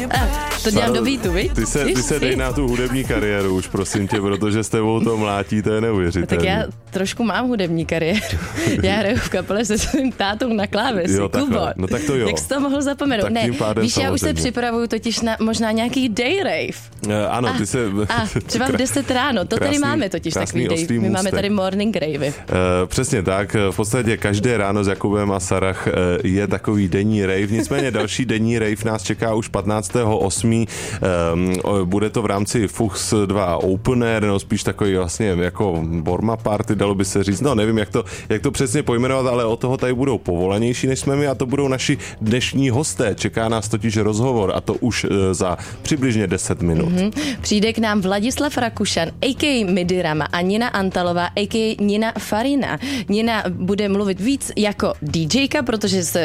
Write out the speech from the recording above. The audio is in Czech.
To dělám do beatu, viď? Ty se dej na tu hudební kariéru už, prosím tě, protože s tebou to mlátí, to je neuvěřitelné. Tak já trošku mám hudební kariéru. Já hraju v kapele se svým tátou na klávesi. Kubo. No tak to jo. Jak jsi to mohl zapomenout? Tak ne, víš, samozřejmě. já už se připravuju totiž na možná nějaký day rave. Ano, ty se... Třeba v 10 ráno, to tady máme totiž takový day. My máme tady morning ravey. Přesně tak, v podstatě každé ráno s Jakubem a Sarah je takový denní rave, nicméně další denní rave nás čeká už 15.8. Bude to v rámci Fuchs 2 Open Air, no spíš takový vlastně jako Borma Party, dalo by se říct, no nevím, jak to přesně pojmenovat, ale od toho tady budou povolanější než jsme my a to budou naši dnešní hosté. Čeká nás totiž rozhovor a to už za přibližně 10 minut. Přijde k nám Vladislav Rakušan, a.k.a. Midirama a Nina Antalová, a.k.a. Nina Farina. Nina bude mluvit víc jako DJka, protože se